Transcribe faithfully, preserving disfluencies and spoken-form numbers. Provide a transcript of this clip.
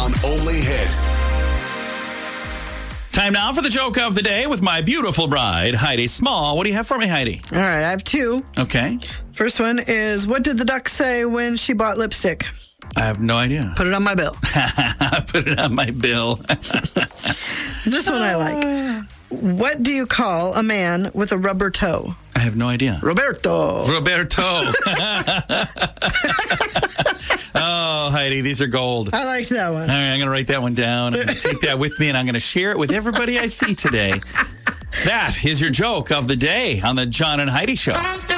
on Only Hit. Time now for the joke of the day with my beautiful bride, Heidi Small. What do you have for me, Heidi? All right, I have two. Okay. First one is, what did the duck say when she bought lipstick? I have no idea. Put it on my bill. Put it on my bill. This one I like. What do you call a man with a rubber toe? I have no idea. Roberto. Roberto. Oh, Heidi, these are gold. I liked that one. All right, I'm going to write that one down. I'm going to take that with me, and I'm going to share it with everybody I see today. That is your joke of the day on the John and Heidi Show.